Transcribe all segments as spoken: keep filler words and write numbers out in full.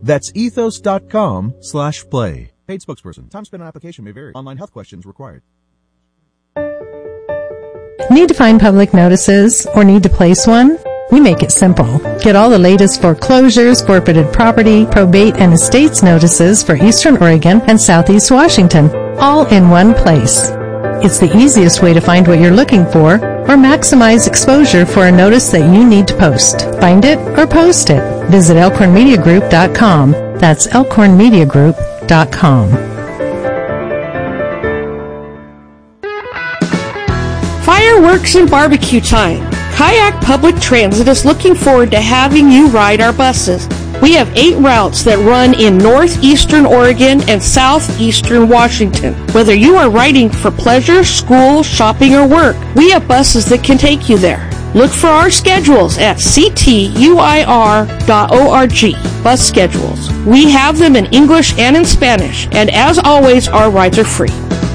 That's ethos.com slash play. Paid spokesperson. Time spent on application may vary. Online health questions required. Need to find public notices or need to place one? We make it simple. Get all the latest foreclosures, forfeited property, probate, and estates notices for Eastern Oregon and Southeast Washington, all in one place. It's the easiest way to find what you're looking for or maximize exposure for a notice that you need to post. Find it or post it. Visit elkhorn media group dot com. That's elkhorn media group dot com. Fireworks and barbecue time. Kayak Public Transit is looking forward to having you ride our buses. We have eight routes that run in northeastern Oregon and southeastern Washington. Whether you are riding for pleasure, school, shopping, or work, we have buses that can take you there. Look for our schedules at c t u i r dot org. Bus schedules. We have them in English and in Spanish, and as always, our rides are free.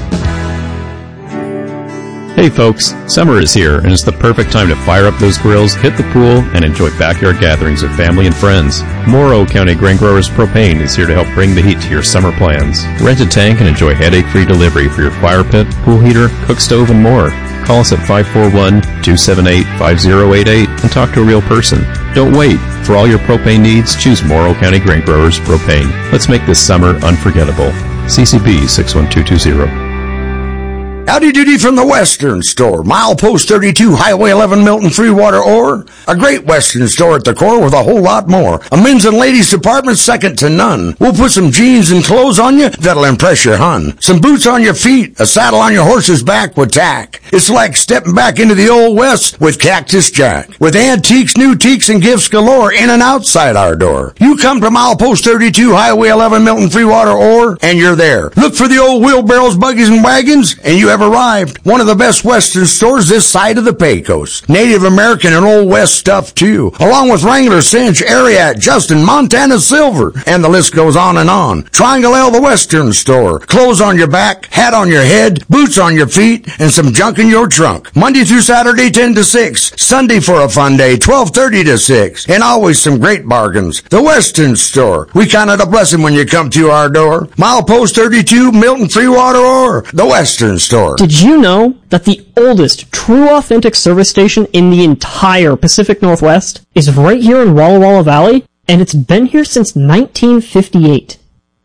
Hey folks, summer is here and it's the perfect time to fire up those grills, hit the pool, and enjoy backyard gatherings with family and friends. Morrow County Grain Growers Propane is here to help bring the heat to your summer plans. Rent a tank and enjoy headache-free delivery for your fire pit, pool heater, cook stove, and more. Call us at five four one, two seven eight, five zero eight eight and talk to a real person. Don't wait. For all your propane needs, choose Morrow County Grain Growers Propane. Let's make this summer unforgettable. C C B six one two two zero. Howdy doody from the Western Store. Milepost thirty-two, Highway eleven, Milton, Freewater, Ore. A great Western store at the core with a whole lot more. A men's and ladies department second to none. We'll put some jeans and clothes on you that'll impress your hun. Some boots on your feet, a saddle on your horse's back with tack. It's like stepping back into the old West with Cactus Jack. With antiques, new teaks, and gifts galore in and outside our door. You come to Milepost thirty-two, Highway eleven, Milton, Freewater, Ore, and you're there. Look for the old wheelbarrows, buggies, and wagons, and you have arrived. One of the best Western stores this side of the Pecos. Native American and Old West stuff too, along with Wrangler, Cinch, Ariat, Justin, Montana Silver, and the list goes on and on. Triangle L, the Western Store. Clothes on your back, hat on your head, boots on your feet, and some junk in your trunk. Monday through Saturday, ten to six. Sunday for a fun day, twelve thirty to six. And always some great bargains. The Western Store. We count it a blessing when you come to our door. Milepost thirty-two, Milton, Freewater, or the Western Store. Did you know that the oldest true authentic service station in the entire Pacific Northwest is right here in Walla Walla Valley? And it's been here since nineteen fifty-eight.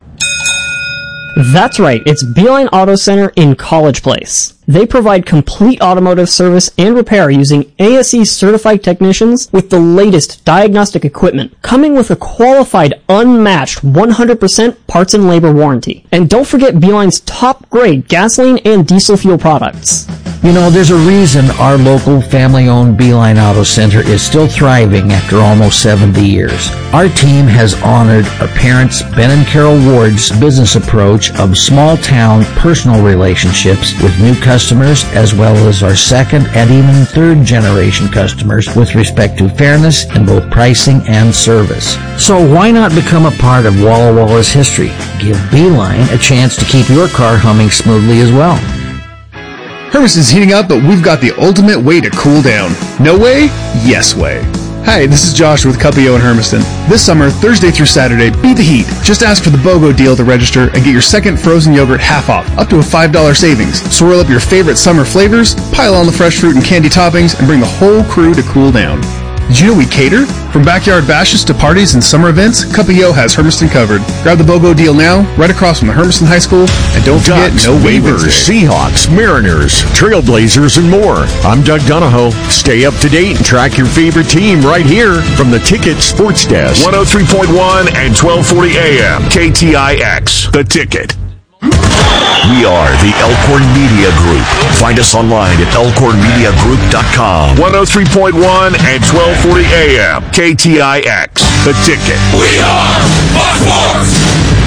That's right, it's Beeline Auto Center in College Place. They provide complete automotive service and repair using A S E certified technicians with the latest diagnostic equipment, coming with a qualified, unmatched one hundred percent parts and labor warranty. And don't forget Beeline's top-grade gasoline and diesel fuel products. You know, there's a reason our local family-owned Beeline Auto Center is still thriving after almost seventy years. Our team has honored our parents, Ben and Carol Ward's business approach of small-town personal relationships with new customers, as well as our second and even third-generation customers with respect to fairness in both pricing and service. So why not become a part of Walla Walla's history? Give Beeline a chance to keep your car humming smoothly as well. Hermiston's heating up, but we've got the ultimate way to cool down. No way? Yes way. Hi, this is Josh with Cuppio in Hermiston. This summer, Thursday through Saturday, beat the heat. Just ask for the BOGO deal to register and get your second frozen yogurt half off, up to a five dollars savings. Swirl up your favorite summer flavors, pile on the fresh fruit and candy toppings, and bring the whole crew to cool down. Did you know we cater? From backyard bashes to parties and summer events, Cuppio has Hermiston covered. Grab the BOGO deal now, right across from the Hermiston High School, and don't forget Ducks, No Way Beavers, Wednesday. Seahawks, Mariners, Trailblazers, and more. I'm Doug Donahoe. Stay up to date and track your favorite team right here from the Ticket Sports Desk. one oh three point one and twelve forty A M, K T I X, The Ticket. We are the Elkhorn Media Group. Find us online at elkhorn media group dot com. one oh three point one and twelve forty A M, K T I X, The Ticket. We are Fox Sports!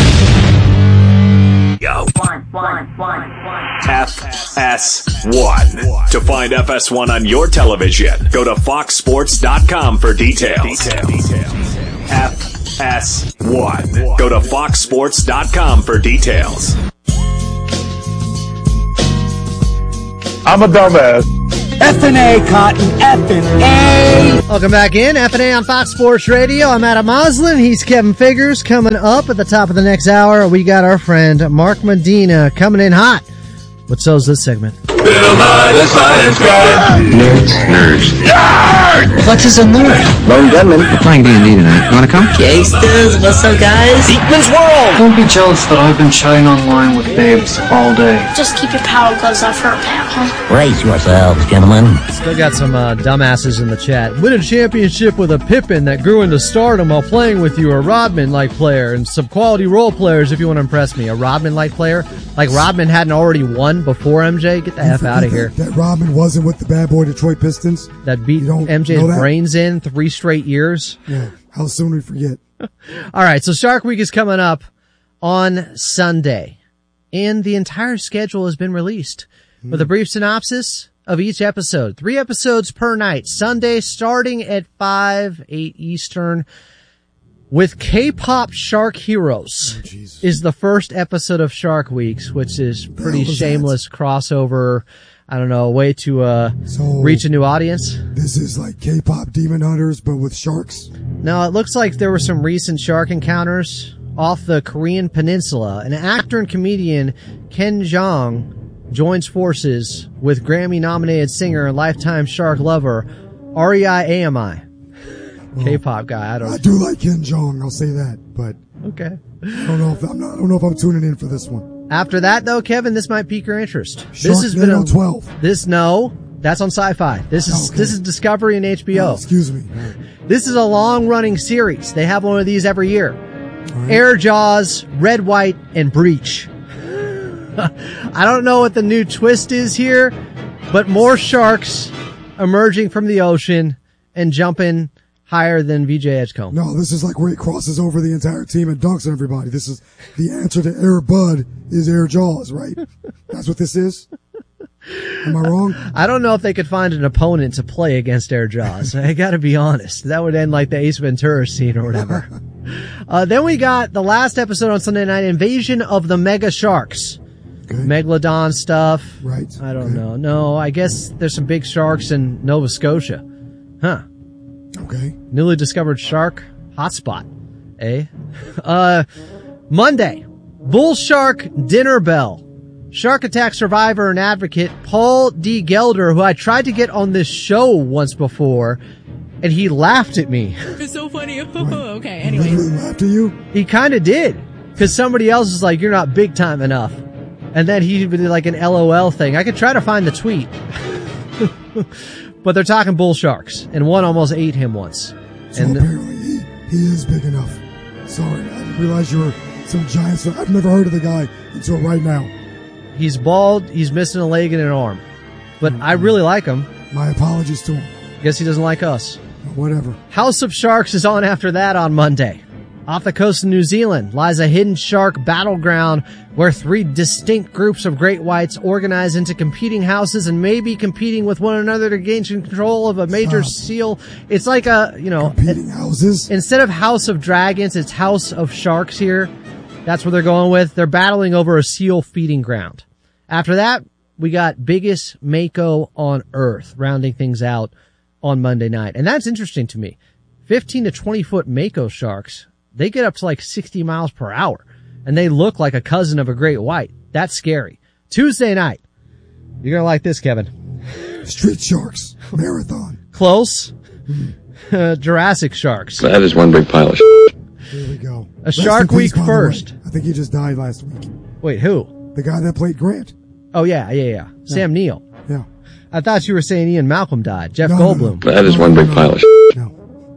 Yo. F S one. To find F S one on your television, go to fox sports dot com for details. F S one. Go to fox sports dot com for details. I'm a dumbass. F and A, Cotton. F and A. Welcome back in. F and A on Fox Sports Radio. I'm Adam Moslin. He's Kevin Figures. Coming up at the top of the next hour, we got our friend Mark Medina coming in hot. What sells this segment? Bill Nye, the science guy. Nerds. Nerds. Nerd! What is a nerd? Lone Gunman. We're playing D and D tonight. You wanna come? Gangsters, what's up, guys? Beekman's World! Don't be jealous that I've been chatting online with babes all day. Just keep your power gloves off her, pal. Brace yourselves, gentlemen. Still got some uh, dumbasses in the chat. Win a championship with a Pippin that grew into stardom while playing with you. A Rodman-like player and some quality role players if you want to impress me. A Rodman-like player? Like Rodman hadn't already won before M J? Get the F out of here. That Rodman wasn't with the bad boy Detroit Pistons. That beat M J's brains in three straight years. Yeah, how soon we forget. All right, so Shark Week is coming up on Sunday, and the entire schedule has been released mm. with a brief synopsis of each episode. Three episodes per night. Sunday starting at five, eight Eastern. With K-pop Shark Heroes oh, is the first episode of Shark Weeks, which is pretty shameless that? crossover. I don't know, a way to uh so, reach a new audience. This is like K-pop Demon Hunters, but with sharks? No, it looks like there were some recent shark encounters off the Korean peninsula. An actor and comedian, Ken Jeong, joins forces with Grammy-nominated singer and lifetime shark lover, R E I A M I. Well, K-pop guy, I don't know. I do like Ken Jeong, I'll say that, but okay. I don't know if I'm not I don't know if I'm tuning in for this one. After that though, Kevin, this might pique your interest. Sharknado this has been a, twelve. This no, that's on Sci-Fi. This is okay. This is Discovery and H B O. Oh, excuse me. Right. This is a long-running series. They have one of these every year. Right. Air Jaws, Red, White, and Breach. I don't know what the new twist is here, but more sharks emerging from the ocean and jumping higher than V J Edgecombe. No, this is like where he crosses over the entire team and dunks on everybody. This is the answer to Air Bud is Air Jaws, right? That's what this is? Am I wrong? I don't know if they could find an opponent to play against Air Jaws. I gotta be honest. That would end like the Ace Ventura scene or whatever. uh, then we got the last episode on Sunday night, Invasion of the Mega Sharks. Okay. Megalodon stuff. Right. I don't okay. know. No, I guess there's some big sharks in Nova Scotia. Huh. Okay. Newly discovered shark hotspot. Eh? Uh, Monday. Bull shark dinner bell. Shark attack survivor and advocate Paul D. Gelder, who I tried to get on this show once before, and he laughed at me. It's so funny. Right. Okay, anyway. He really laughed at you? He kind of did. Because somebody else was like, you're not big time enough. And then he did like an L O L thing. I could try to find the tweet. But they're talking bull sharks, and one almost ate him once. So and apparently he, he is big enough. Sorry, I didn't realize you were some giant. I've never heard of the guy until right now. He's bald, he's missing a leg and an arm. But mm-hmm. I really like him. My apologies to him. Guess he doesn't like us. Whatever. House of Sharks is on after that on Monday. Off the coast of New Zealand lies a hidden shark battleground where three distinct groups of great whites organize into competing houses and may be competing with one another to gain control of a major Stop. seal. It's like a, you know... Competing it, houses? Instead of House of Dragons, it's House of Sharks here. That's what they're going with. They're battling over a seal feeding ground. After that, we got biggest Mako on Earth, rounding things out on Monday night. And that's interesting to me. fifteen to twenty foot Mako sharks... They get up to like sixty miles per hour, and they look like a cousin of a great white. That's scary. Tuesday night. You're going to like this, Kevin. Street Sharks Marathon. Close. uh, Jurassic Sharks. That is one big pile of shit. Here we go. A Rest Shark Week peace, first. I think he just died last week. Wait, who? The guy that played Grant. Oh, yeah, yeah, yeah. yeah. Sam Neill. Yeah. I thought you were saying Ian Malcolm died. Jeff no, Goldblum. No, no. That is no, one no, big no, pile no. of shit. No.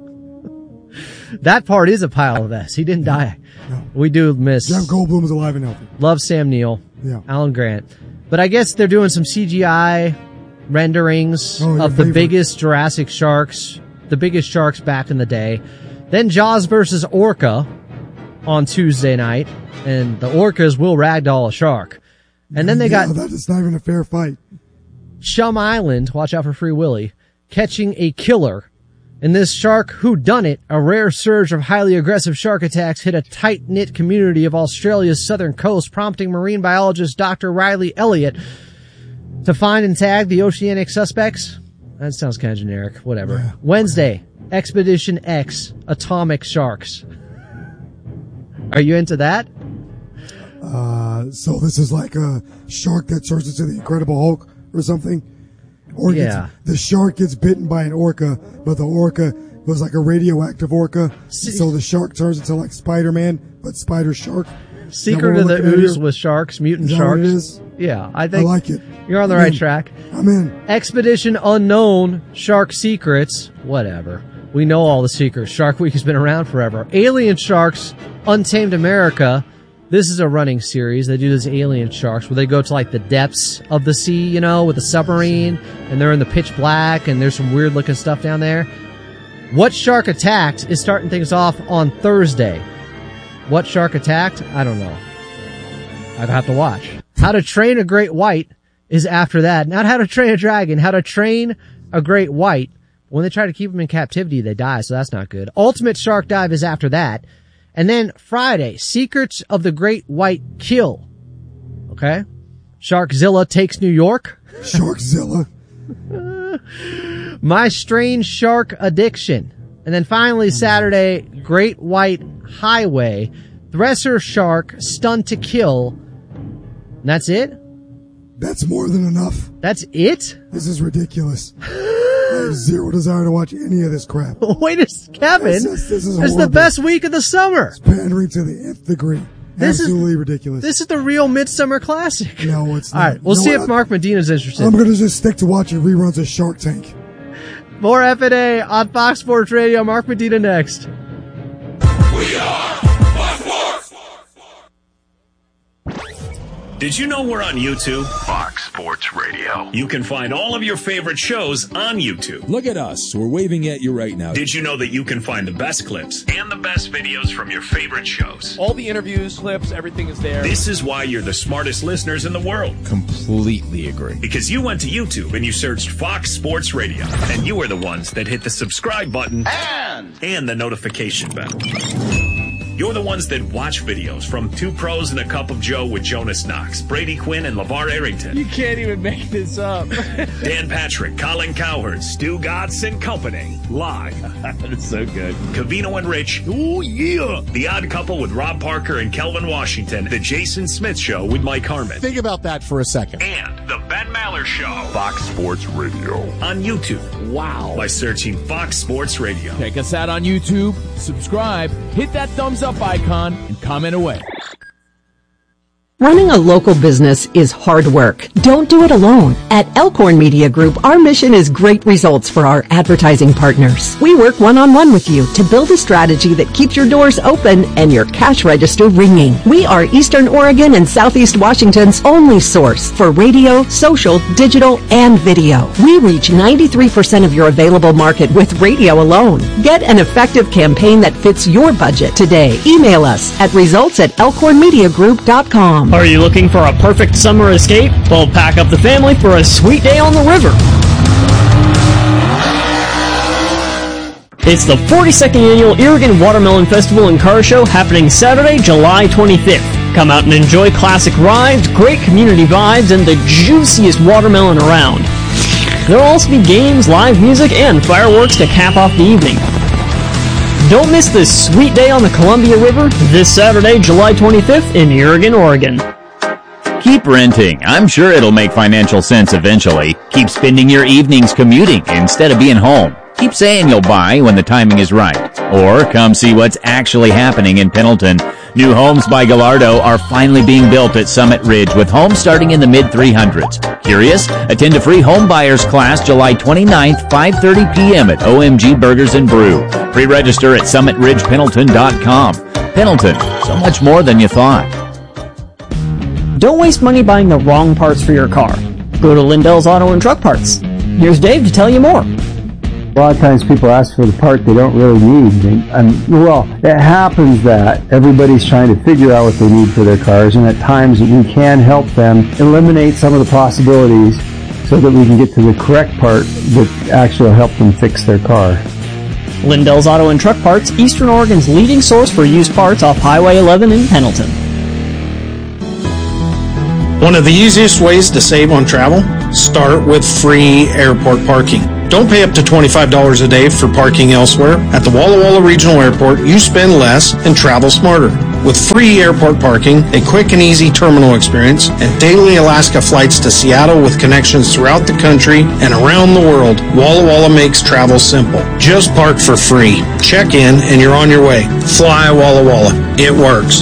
That part is a pile of S. He didn't no, die. No. We do miss. Jeff Goldblum is alive and healthy. Love Sam Neill. Yeah. Alan Grant. But I guess they're doing some C G I renderings oh, of the favorite. biggest Jurassic sharks, the biggest sharks back in the day. Then Jaws versus Orca on Tuesday night, and the orcas will ragdoll a shark. And then they yeah, got... that is not even a fair fight. Chum Island, watch out for Free Willy, catching a killer. In this shark whodunit, a rare surge of highly aggressive shark attacks hit a tight-knit community of Australia's southern coast, prompting marine biologist Doctor Riley Elliott to find and tag the oceanic suspects. That sounds kind of generic. Whatever. Yeah. Wednesday, Expedition X, Atomic Sharks. Are you into that? Uh, so this is like a shark that turns into the Incredible Hulk or something? Or yeah. Gets, the shark gets bitten by an orca, but the orca was like a radioactive orca. See, so the shark turns into like Spider-Man, but Spider Shark. Secret of the Ooze with sharks, mutant is sharks. That what it is? Yeah, I think I like it. You're on the I'm right in. track. I'm in. Expedition Unknown, Shark Secrets, whatever. We know all the secrets. Shark Week has been around forever. Alien Sharks, Untamed America. This is a running series. They do this Alien Sharks where they go to like the depths of the sea, you know, with a submarine, and they're in the pitch black, and there's some weird looking stuff down there. What Shark Attacked is starting things off on Thursday. What Shark Attacked? I don't know. I'd have to watch. How to Train a Great White is after that. Not How to Train a Dragon. How to Train a Great White. When they try to keep them in captivity, they die, so that's not good. Ultimate Shark Dive is after that. And then Friday, Secrets of the Great White Kill. Okay? Sharkzilla Takes New York. Sharkzilla. My Strange Shark Addiction. And then finally, Saturday, Great White Highway, Thresher Shark, Stunned to Kill. And that's it? That's more than enough. That's it? This is ridiculous. I have zero desire to watch any of this crap. Wait a second, Kevin. This is, this is This is the best week of the summer. It's pandering to the nth degree. This Absolutely is, ridiculous. This is the real Midsummer Classic. No, it's not. All right, we'll you know see what? if Mark Medina's interested. I'm going to just stick to watching reruns of Shark Tank. More F and A on Fox Sports Radio. Mark Medina next. We are Fox Sports. Did you know we're on YouTube? Fox Sports Radio. You can find all of your favorite shows on YouTube. Look at us. We're waving at you right now. Did you know that you can find the best clips and the best videos from your favorite shows? All the interviews, clips, everything is there. This is why you're the smartest listeners in the world. Completely agree. Because you went to YouTube and you searched Fox Sports Radio, and you are the ones that hit the subscribe button and, and the notification bell. You're the ones that watch videos from Two Pros and a Cup of Joe with Jonas Knox, Brady Quinn, and LeVar Arrington. You can't even make this up. Dan Patrick, Colin Cowherd, Stu Gatz and Company. Live. That's so good. Cavino and Rich. Oh, yeah. The Odd Couple with Rob Parker and Kelvin Washington. The Jason Smith Show with Mike Harmon. Think about that for a second. And The Ben Maller Show. Fox Sports Radio. On YouTube. Wow. By searching Fox Sports Radio. Check us out on YouTube. Subscribe. Hit that thumbs up icon and comment away. Running a local business is hard work. Don't do it alone. At Elkhorn Media Group, our mission is great results for our advertising partners. We work one-on-one with you to build a strategy that keeps your doors open and your cash register ringing. We are Eastern Oregon and Southeast Washington's only source for radio, social, digital, and video. We reach ninety-three percent of your available market with radio alone. Get an effective campaign that fits your budget today. Email us at results at elkhorn media group dot com. Are you looking for a perfect summer escape? Well, pack up the family for a sweet day on the river. It's the forty-second Annual Irrigan Watermelon Festival and Car Show happening Saturday, July twenty-fifth. Come out and enjoy classic rides, great community vibes, and the juiciest watermelon around. There'll also be games, live music, and fireworks to cap off the evening. Don't miss this sweet day on the Columbia River this Saturday, July twenty-fifth in Irrigan, Oregon. Keep renting. I'm sure it'll make financial sense eventually. Keep spending your evenings commuting instead of being home. Keep saying you'll buy when the timing is right. Or come see what's actually happening in Pendleton. New homes by Gallardo are finally being built at Summit Ridge with homes starting in the mid three hundreds. Curious? Attend a free home buyers class July twenty-ninth, five thirty p.m. at O M G Burgers and Brew. Pre-register at summit ridge pendleton dot com. Pendleton, so much more than you thought. Don't waste money buying the wrong parts for your car. Go to Lindell's Auto and Truck Parts. Here's Dave to tell you more. A lot of times people ask for the part they don't really need. And, well, it happens that everybody's trying to figure out what they need for their cars, and at times we can help them eliminate some of the possibilities so that we can get to the correct part that actually will help them fix their car. Lindell's Auto and Truck Parts, Eastern Oregon's leading source for used parts off Highway eleven in Pendleton. One of the easiest ways to save on travel, start with free airport parking. Don't pay up to twenty-five dollars a day for parking elsewhere. At the Walla Walla Regional Airport, you spend less and travel smarter. With free airport parking, a quick and easy terminal experience, and daily Alaska flights to Seattle with connections throughout the country and around the world, Walla Walla makes travel simple. Just park for free. Check in and you're on your way. Fly Walla Walla. It works.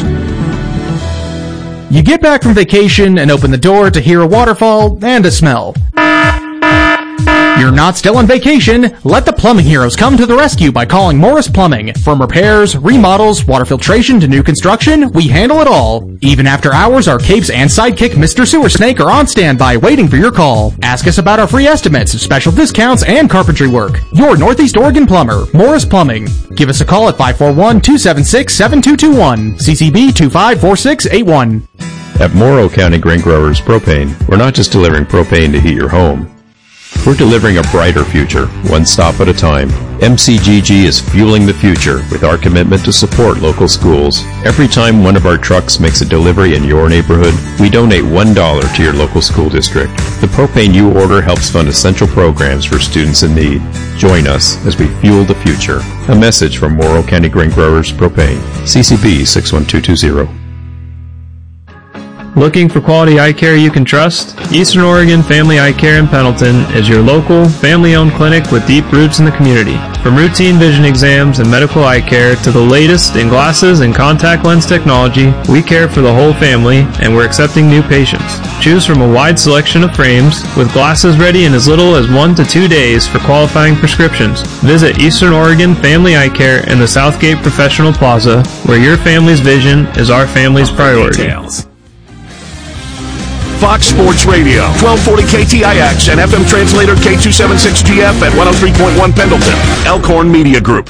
You get back from vacation and open the door to hear a waterfall and a smell. You're not still on vacation. Let the plumbing heroes come to the rescue by calling Morris Plumbing. From repairs, remodels, water filtration to new construction, we handle it all. Even after hours, our capes and sidekick Mister Sewer Snake are on standby waiting for your call. Ask us about our free estimates, special discounts, and carpentry work. Your Northeast Oregon plumber, Morris Plumbing. Give us a call at five four one, two seven six, seven two two one, C C B two five four six eight one. At Morrow County Grain Growers Propane, we're not just delivering propane to heat your home. We're delivering a brighter future, one stop at a time. M C G G is fueling the future with our commitment to support local schools. Every time one of our trucks makes a delivery in your neighborhood, we donate one dollar to your local school district. The propane you order helps fund essential programs for students in need. Join us as we fuel the future. A message from Morrow County Grain Growers Propane. C C B six one two two zero. Looking for quality eye care you can trust? Eastern Oregon Family Eye Care in Pendleton is your local, family-owned clinic with deep roots in the community. From routine vision exams and medical eye care to the latest in glasses and contact lens technology, we care for the whole family and we're accepting new patients. Choose from a wide selection of frames with glasses ready in as little as one to two days for qualifying prescriptions. Visit Eastern Oregon Family Eye Care in the Southgate Professional Plaza, where your family's vision is our family's priority. Fox Sports Radio, twelve forty K T I X and F M translator K two seventy-six G F at one oh three point one Pendleton. Elkhorn Media Group.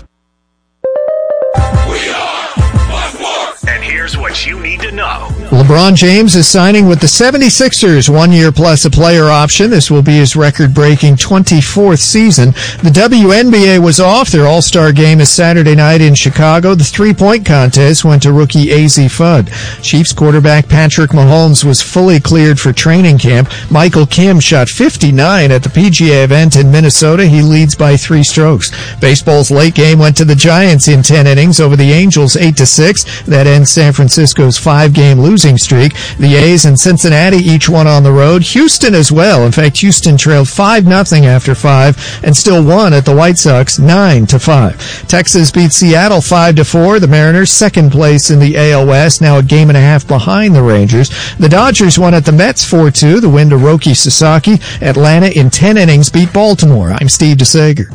And here's what you need to know. LeBron James is signing with the seventy-sixers, one year plus a player option. This will be his record-breaking twenty-fourth season. The W N B A was off. Their All-Star game is Saturday night in Chicago. The three-point contest went to rookie A Z Fudd. Chiefs quarterback Patrick Mahomes was fully cleared for training camp. Michael Kim shot fifty-nine at the P G A event in Minnesota. He leads by three strokes. Baseball's late game went to the Giants in ten innings over the Angels eight to six. That ends San Francisco's five-game losing streak. The A's and Cincinnati each won on the road. Houston as well. In fact, Houston trailed five nothing after five and still won at the White Sox nine to five. Texas beat Seattle five to four. The Mariners second place in the A L West, now a game and a half behind the Rangers. The Dodgers won at the Mets four two. The win to Roki Sasaki. Atlanta in ten innings beat Baltimore. I'm Steve DeSager.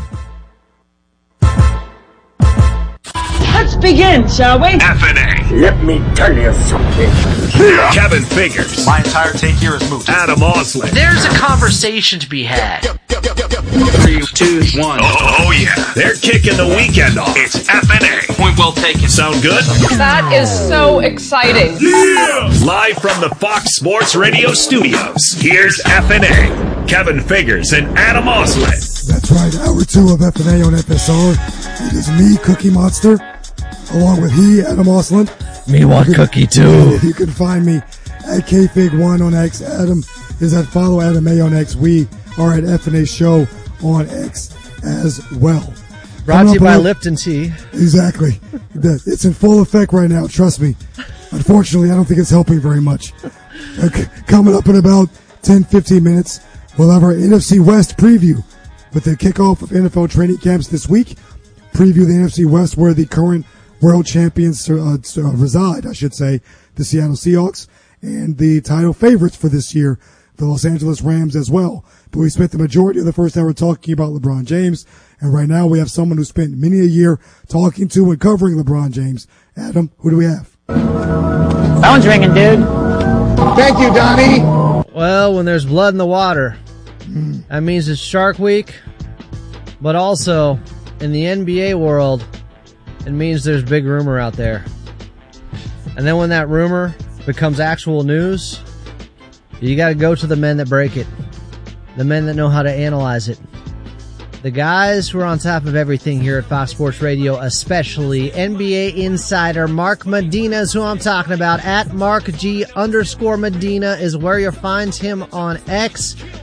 Let's begin, shall we? F N A. Let me tell you something. Kevin Figures. My entire take here is moot. Adam Osley. There's a conversation to be had. Three, two, one. Oh, oh yeah. They're kicking the weekend off. It's F N A. Point well taken. Sound good? That is so exciting. Yeah! Live from the Fox Sports Radio studios, here's F N A. Kevin Figures and Adam Osley. That's right. Hour two of F N A on F S R. It is me, Cookie Monster, along with he, Adam Osland. Me want cookie too. You can find me at K Fig one on X. Adam is at Follow Adam A on X. We are at F N A Show on X as well. Brought to you by Lipton Tea. Exactly. It's in full effect right now, trust me. Unfortunately, I don't think it's helping very much. Uh, coming up in about ten, fifteen minutes, we'll have our N F C West preview with the kickoff of N F L training camps this week. Preview the N F C West, where the current world champions uh, uh, reside, I should say, the Seattle Seahawks, and the title favorites for this year, the Los Angeles Rams as well. But we spent the majority of the first hour talking about LeBron James, and right now we have someone who spent many a year talking to and covering LeBron James. Adam, who do we have? Phone's ringing, dude. Thank you, Donnie. Well, when there's blood in the water, mm. that means it's Shark Week, but also in the N B A world, it means there's big rumor out there. And then when that rumor becomes actual news, you got to go to the men that break it, the men that know how to analyze it, the guys who are on top of everything here at Fox Sports Radio, especially N B A insider Mark Medina is who I'm talking about. At Mark G underscore Medina is where you'll find him on X.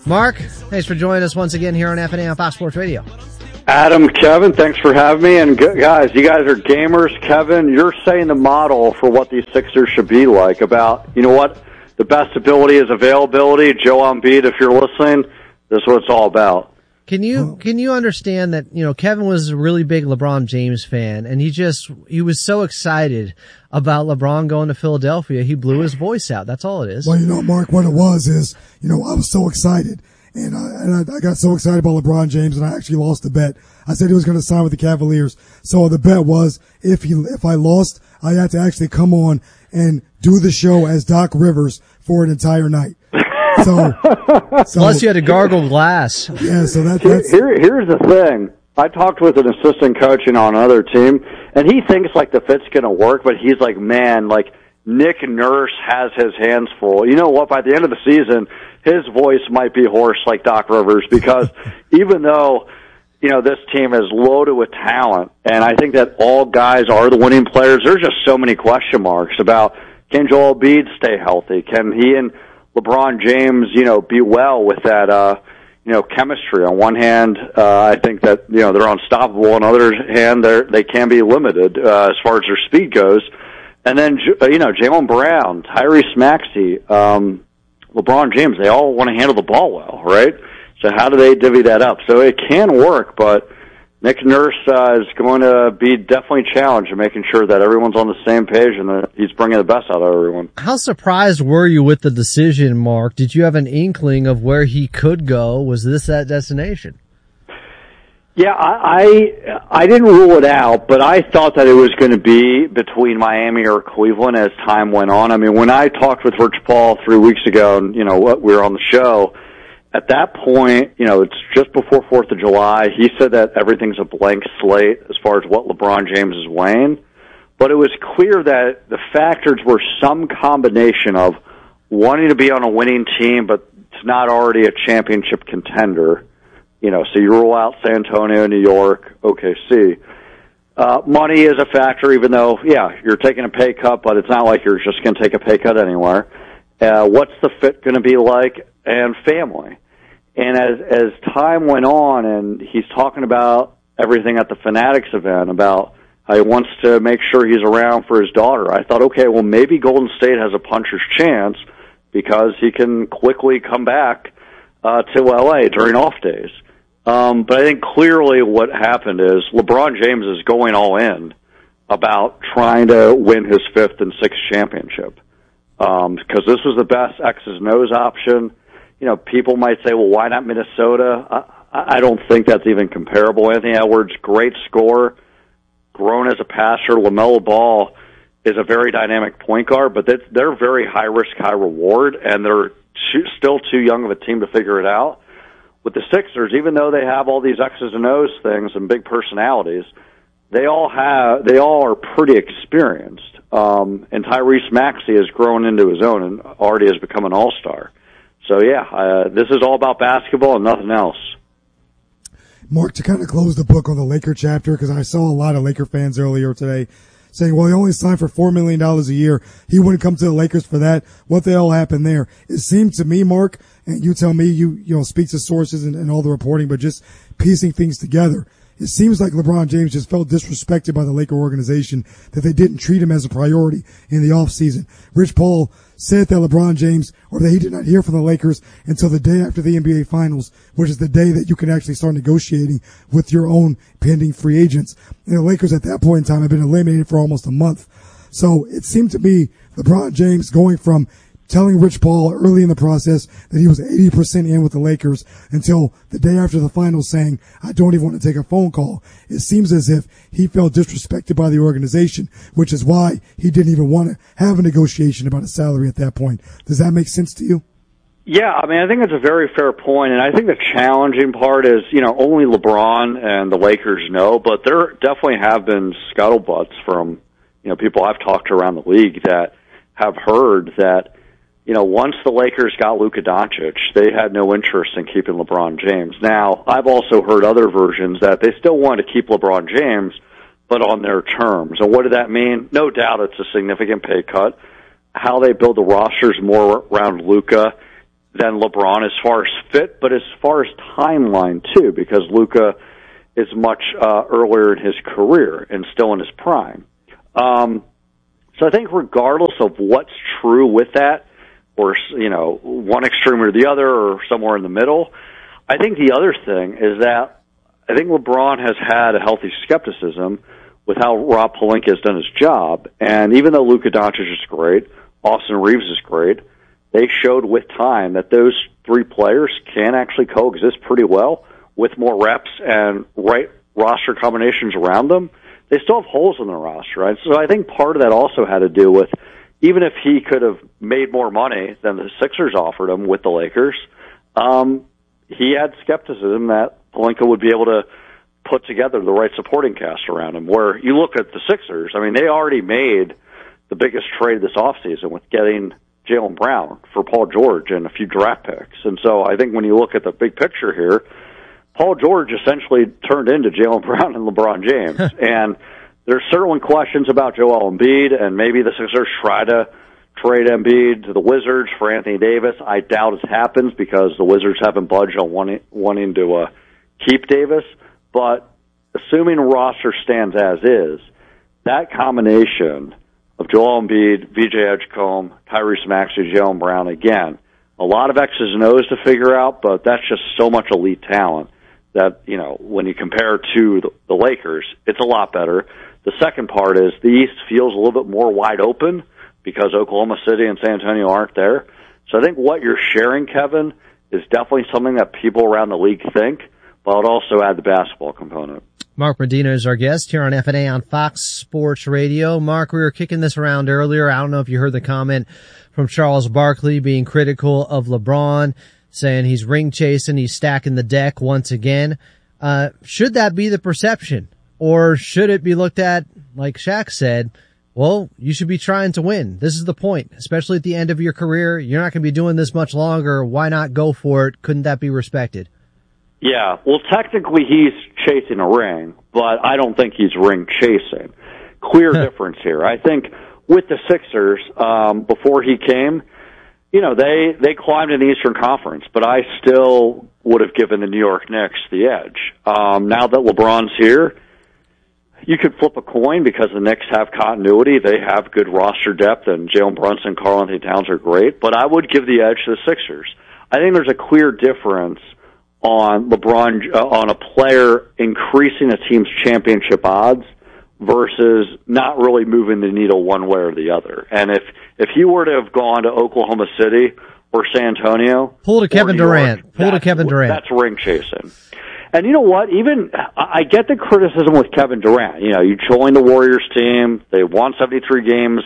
Mark, thanks for joining us once again here on F and A on Fox Sports Radio. Adam, Kevin, thanks for having me. And guys, you guys are gamers. Kevin, you're setting the model for what these Sixers should be like about, you know what, the best ability is availability. Joe Embiid, if you're listening, this is what it's all about. Can you can you understand that, you know, Kevin was a really big LeBron James fan, and he just he was so excited about LeBron going to Philadelphia, he blew his voice out. That's all it is. Well, you know, Mark, what it was is, you know, I was so excited, and I, and I, I got so excited about LeBron James, and I actually lost the bet. I said he was going to sign with the Cavaliers, so the bet was if he if I lost, I had to actually come on and do the show as Doc Rivers for an entire night. So, so, plus you had to gargle glass. Yeah, so that, Here, that's... here, here's the thing. I talked with an assistant coaching on another team, and he thinks like the fit's going to work, but he's like, man, like Nick Nurse has his hands full. You know what? By the end of the season, his voice might be hoarse like Doc Rivers, because even though, you know, this team is loaded with talent, and I think that all guys are the winning players, there's just so many question marks about, can Joel Embiid stay healthy? Can he and LeBron James, you know, be well with that, uh, you know, chemistry? On one hand, uh, I think that, you know, they're unstoppable. On the other hand, they're, they can be limited, uh, as far as their speed goes. And then, you know, Jaylen Brown, Tyrese Maxey, um, LeBron James, they all want to handle the ball well, right? So how do they divvy that up? So it can work, but Nick Nurse uh, is going to be definitely challenged in making sure that everyone's on the same page and that he's bringing the best out of everyone. How surprised were you with the decision, Mark? Did you have an inkling of where he could go? Was this that destination? Yeah, I, I I didn't rule it out, but I thought that it was going to be between Miami or Cleveland as time went on. I mean, when I talked with Rich Paul three weeks ago, and you know what, we were on the show. At that point, you know, it's just before fourth of July. He said that everything's a blank slate as far as what LeBron James is weighing. But it was clear that the factors were some combination of wanting to be on a winning team, but it's not already a championship contender. You know, so you rule out San Antonio, New York, O K C. Uh, money is a factor, even though, yeah, you're taking a pay cut, but it's not like you're just going to take a pay cut anywhere. Uh, what's the fit going to be like? And family. And as as time went on, and he's talking about everything at the Fanatics event, about how he wants to make sure he's around for his daughter, I thought, okay, well, maybe Golden State has a puncher's chance because he can quickly come back uh, to L A during off days. Um, but I think clearly what happened is LeBron James is going all in about trying to win his fifth and sixth championship. Um, because this was the best X's and O's option. You know, people might say, well, why not Minnesota? I, I don't think that's even comparable. Anthony Edwards, great scorer, grown as a passer. LaMelo Ball is a very dynamic point guard, but they're, they're very high risk, high reward, and they're too, still too young of a team to figure it out. With the Sixers, even though they have all these X's and O's things and big personalities, they all have, they all are pretty experienced. Um, and Tyrese Maxey has grown into his own and already has become an all-star. So, yeah, uh, this is all about basketball and nothing else. Mark, to kind of close the book on the Laker chapter, because I saw a lot of Laker fans earlier today saying, well, he only signed for four million dollars a year. He wouldn't come to the Lakers for that. What the hell happened there? It seemed to me, Mark, and you tell me, you, you know, speak to sources and, and all the reporting, but just piecing things together. It seems like LeBron James just felt disrespected by the Laker organization, that they didn't treat him as a priority in the offseason. Rich Paul said that LeBron James, or that he did not hear from the Lakers until the day after the N B A Finals, which is the day that you can actually start negotiating with your own pending free agents. And the Lakers at that point in time have been eliminated for almost a month. So it seemed to me LeBron James going from telling Rich Paul early in the process that he was eighty percent in with the Lakers until the day after the finals saying, I don't even want to take a phone call. It seems as if he felt disrespected by the organization, which is why he didn't even want to have a negotiation about a salary at that point. Does that make sense to you? Yeah, I mean, I think it's a very fair point, and I think the challenging part is, you know, only LeBron and the Lakers know, but there definitely have been scuttlebutts from, you know, people I've talked to around the league that have heard that, you know, once the Lakers got Luka Doncic, they had no interest in keeping LeBron James. Now, I've also heard other versions that they still want to keep LeBron James, but on their terms. And what did that mean? No doubt it's a significant pay cut. How they build the rosters more around Luka, than LeBron as far as fit, but as far as timeline too, because Luka is much uh, earlier in his career and still in his prime. Um, so I think regardless of what's true with that, or, you know, one extreme or the other, or somewhere in the middle, I think the other thing is that I think LeBron has had a healthy skepticism with how Rob Pelinka has done his job. And even though Luka Doncic is great, Austin Reeves is great, they showed with time that those three players can actually coexist pretty well with more reps and right roster combinations around them. They still have holes in their roster, right? So I think part of that also had to do with, even if he could have made more money than the Sixers offered him with the Lakers, um, he had skepticism that Pelinka would be able to put together the right supporting cast around him. Where you look at the Sixers, I mean, they already made the biggest trade this offseason with getting Jaylen Brown for Paul George and a few draft picks. And so I think when you look at the big picture here, Paul George essentially turned into Jaylen Brown and LeBron James. And there's certainly questions about Joel Embiid, and maybe the Sixers try to trade Embiid to the Wizards for Anthony Davis. I doubt it happens because the Wizards haven't budged on wanting, wanting to uh, keep Davis. But assuming roster stands as is, that combination of Joel Embiid, V J Edgecombe, Tyrese Maxey, Jaylen Brown, again, a lot of X's and O's to figure out, but that's just so much elite talent that, you know, when you compare to the, the Lakers, it's a lot better. The second part is the East feels a little bit more wide open because Oklahoma City and San Antonio aren't there. So I think what you're sharing, Kevin, is definitely something that people around the league think, but I'd also add the basketball component. Mark Medina is our guest here on F and A on Fox Sports Radio. Mark, we were kicking this around earlier. I don't know if you heard the comment from Charles Barkley being critical of LeBron, saying he's ring chasing, he's stacking the deck once again. Uh, should that be the perception? Or should it be looked at, like Shaq said, well, you should be trying to win. This is the point, especially at the end of your career. You're not going to be doing this much longer. Why not go for it? Couldn't that be respected? Yeah, well, technically he's chasing a ring, but I don't think he's ring chasing. Clear difference here. I think with the Sixers, um, before he came, you know, they, they climbed in the Eastern Conference, but I still would have given the New York Knicks the edge. Um, now that LeBron's here, you could flip a coin because the Knicks have continuity. They have good roster depth, and Jalen Brunson and Karl Anthony Towns are great, but I would give the edge to the Sixers. I think there's a clear difference on LeBron, uh, on a player increasing a team's championship odds versus not really moving the needle one way or the other. And if, if he were to have gone to Oklahoma City or San Antonio, pull to Kevin Durant, York, pull to Kevin Durant. That's ring chasing. And you know what? Even I get the criticism with Kevin Durant. You know, you joined the Warriors team. They won seventy-three games.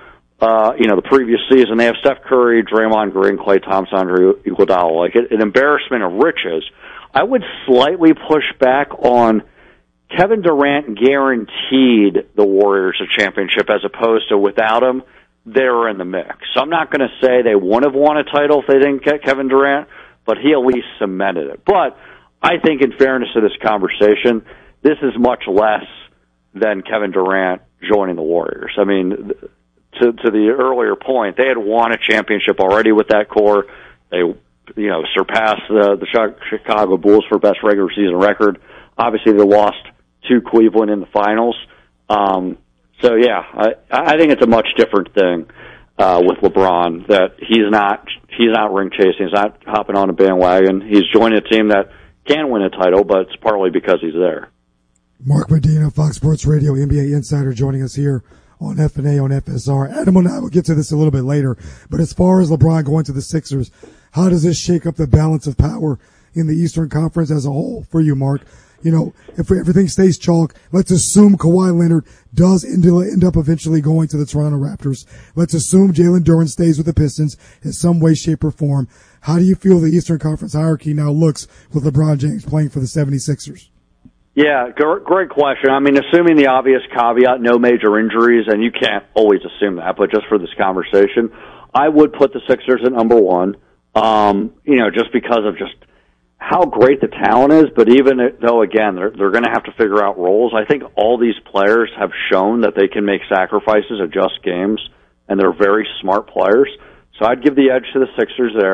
Uh, you know, the previous season they have Steph Curry, Draymond Green, Klay Thompson, Andre Iguodala. Like an embarrassment of riches. I would slightly push back on Kevin Durant guaranteed the Warriors a championship as opposed to without him, they were in the mix. So I'm not going to say they wouldn't have won a title if they didn't get Kevin Durant, but he at least cemented it. But I think in fairness to this conversation, this is much less than Kevin Durant joining the Warriors. I mean, to, to the earlier point, they had won a championship already with that core. They, you know, surpassed the, the Chicago Bulls for best regular season record. Obviously, they lost to Cleveland in the finals. Um, so, yeah, I, I think it's a much different thing uh, with LeBron, that he's not he's not ring chasing. He's not hopping on a bandwagon. He's joining a team that can win a title, but it's partly because he's there. Mark Medina, Fox Sports Radio, N B A Insider, joining us here on F and A on F S R. Adam and I will get to this a little bit later, but as far as LeBron going to the Sixers, how does this shake up the balance of power in the Eastern Conference as a whole for you, Mark? You know, if everything stays chalk, let's assume Kawhi Leonard does end up eventually going to the Toronto Raptors. Let's assume Jalen Duren stays with the Pistons in some way, shape, or form. How do you feel the Eastern Conference hierarchy now looks with LeBron James playing for the seventy-sixers? Yeah, great question. I mean, assuming the obvious caveat, no major injuries, and you can't always assume that, but just for this conversation, I would put the Sixers at number one, um, you know, just because of just how great the talent is, but even though, again, they're, they're going to have to figure out roles, I think all these players have shown that they can make sacrifices, adjust games, and they're very smart players. So I'd give the edge to the Sixers there.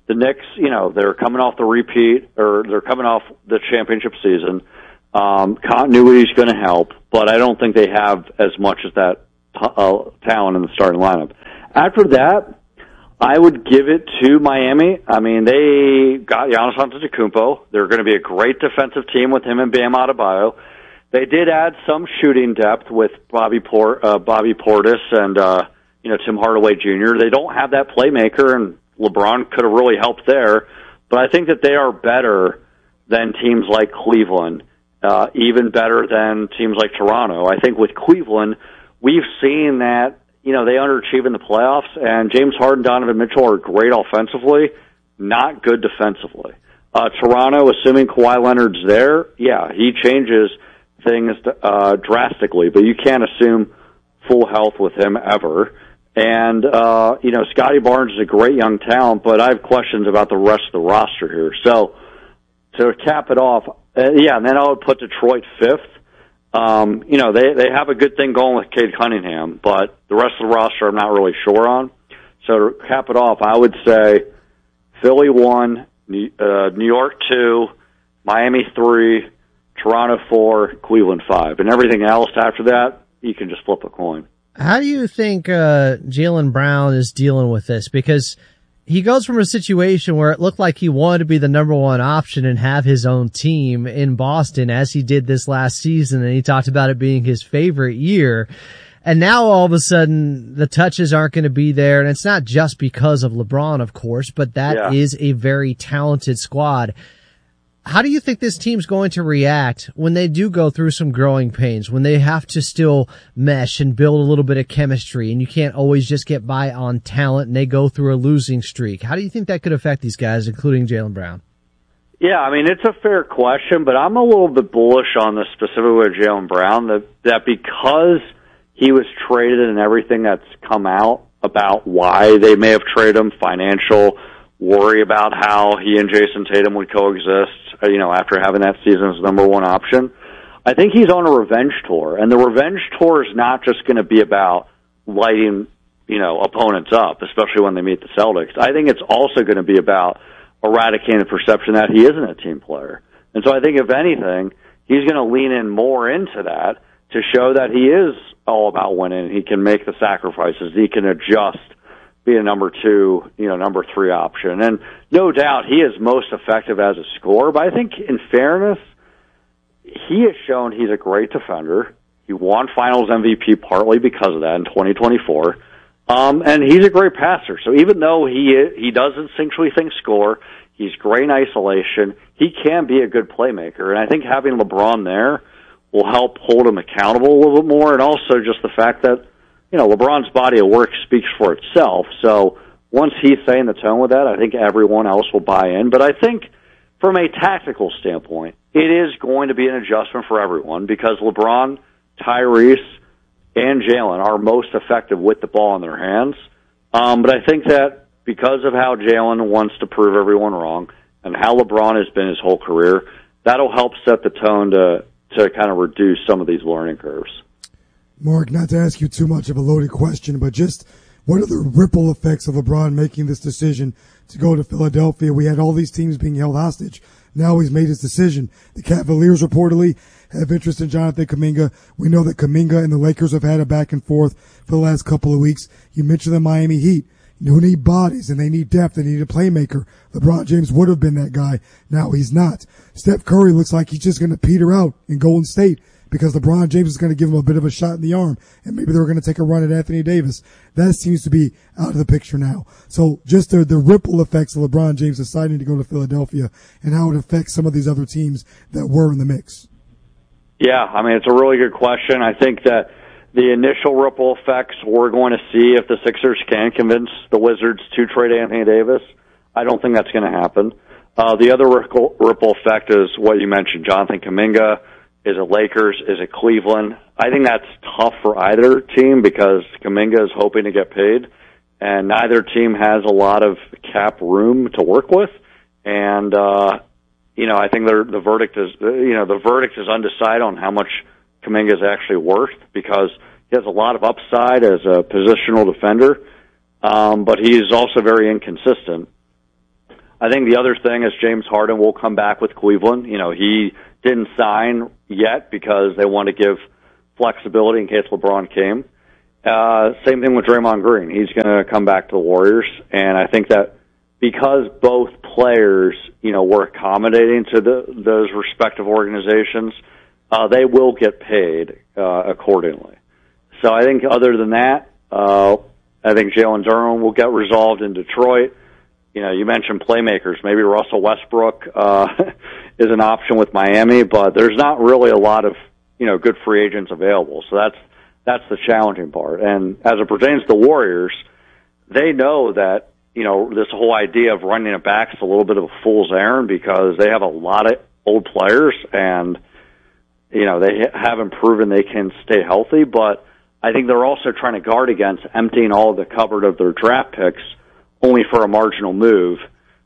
the Knicks, you know, they're coming off the repeat, or they're coming off the championship season. Um, continuity is going to help, but I don't think they have as much as that t- uh, talent in the starting lineup. After that, I would give it to Miami. I mean, they got Giannis Antetokounmpo. They're going to be a great defensive team with him and Bam Adebayo. They did add some shooting depth with Bobby Port, uh, Bobby Portis and uh, you know Tim Hardaway Junior They don't have that playmaker, and LeBron could have really helped there. But I think that they are better than teams like Cleveland, uh, even better than teams like Toronto. I think with Cleveland, we've seen that, you know, they underachieve in the playoffs, and James Harden, Donovan Mitchell are great offensively, not good defensively. Uh, Toronto, assuming Kawhi Leonard's there, yeah, he changes things uh, drastically, but you can't assume full health with him ever. And, uh, you know, Scotty Barnes is a great young talent, but I have questions about the rest of the roster here. So, to cap it off, uh, yeah, and then I would put Detroit fifth. Um, you know, they, they have a good thing going with Cade Cunningham, but the rest of the roster I'm not really sure on. So, to cap it off, I would say Philly one, New, uh, New York two, Miami three, Toronto four, Cleveland five. And everything else after that, you can just flip a coin. How do you think uh, Jaylen Brown is dealing with this? Because he goes from a situation where it looked like he wanted to be the number one option and have his own team in Boston, as he did this last season, and he talked about it being his favorite year. And now all of a sudden the touches aren't going to be there, and it's not just because of LeBron, of course, but that yeah. is a very talented squad. How do you think this team's going to react when they do go through some growing pains, when they have to still mesh and build a little bit of chemistry, and you can't always just get by on talent and they go through a losing streak? How do you think that could affect these guys, including Jaylen Brown? Yeah, I mean, it's a fair question, but I'm a little bit bullish on this specifically with Jaylen Brown, that, that because he was traded and everything that's come out about why they may have traded him, financial worry about how he and Jason Tatum would coexist, you know, after having that season as number one option. I think he's on a revenge tour, and the revenge tour is not just going to be about lighting, you know, opponents up, especially when they meet the Celtics. I think it's also going to be about eradicating the perception that he isn't a team player. And so I think, if anything, he's going to lean in more into that to show that he is all about winning. He can make the sacrifices. He can adjust, be a number two, you know, number three option. And no doubt he is most effective as a scorer, but I think in fairness, he has shown he's a great defender. He won Finals M V P partly because of that in twenty twenty-four. Um, and he's a great passer. So even though he he does instinctually think score, he's great in isolation, he can be a good playmaker. And I think having LeBron there will help hold him accountable a little bit more, and also just the fact that, you know, LeBron's body of work speaks for itself. So once he's setting the tone with that, I think everyone else will buy in. But I think from a tactical standpoint, it is going to be an adjustment for everyone because LeBron, Tyrese, and Jaylen are most effective with the ball in their hands. Um, but I think that because of how Jaylen wants to prove everyone wrong and how LeBron has been his whole career, that'll help set the tone to, to kind of reduce some of these learning curves. Mark, not to ask you too much of a loaded question, but just what are the ripple effects of LeBron making this decision to go to Philadelphia? We had all these teams being held hostage. Now he's made his decision. The Cavaliers reportedly have interest in Jonathan Kuminga. We know that Kuminga and the Lakers have had a back and forth for the last couple of weeks. You mentioned the Miami Heat, who need bodies and they need depth. They need a playmaker. LeBron James would have been that guy. Now he's not. Steph Curry looks like he's just going to peter out in Golden State because LeBron James is going to give him a bit of a shot in the arm, and maybe they're going to take a run at Anthony Davis. That seems to be out of the picture now. So just the, the ripple effects of LeBron James deciding to go to Philadelphia and how it affects some of these other teams that were in the mix. Yeah, I mean, it's a really good question. I think that the initial ripple effects, we're going to see if the Sixers can convince the Wizards to trade Anthony Davis. I don't think that's going to happen. Uh, the other ripple, ripple effect is what you mentioned, Jonathan Kuminga. Is it Lakers? Is it Cleveland? I think that's tough for either team because Kuminga is hoping to get paid, and neither team has a lot of cap room to work with. And, uh, you know, I think the verdict is, you know, the verdict is undecided on how much Kuminga is actually worth because he has a lot of upside as a positional defender, um, but he's also very inconsistent. I think the other thing is James Harden will come back with Cleveland. You know, he didn't sign yet because they want to give flexibility in case LeBron came. Uh, same thing with Draymond Green. He's going to come back to the Warriors, and I think that because both players, you know, were accommodating to the, those respective organizations, uh, they will get paid uh, accordingly. So I think other than that, uh, I think Jalen Duren will get resolved in Detroit. You know, you mentioned playmakers. Maybe Russell Westbrook uh, is an option with Miami, but there's not really a lot of, you know, good free agents available. So that's that's the challenging part. And as it pertains to the Warriors, they know that, you know, this whole idea of running it back is a little bit of a fool's errand because they have a lot of old players and, you know, they haven't proven they can stay healthy. But I think they're also trying to guard against emptying all of the cupboard of their draft picks only for a marginal move.